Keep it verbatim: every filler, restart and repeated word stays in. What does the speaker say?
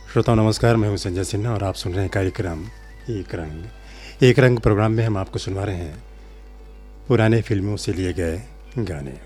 श्रोताओं नमस्कार, मैं हूं संजय सिन्हा और आप सुन रहे हैं कार्यक्रम एक रंग। एक रंग प्रोग्राम में हम आपको सुनवा रहे हैं पुराने फिल्मों से लिए गए गाने।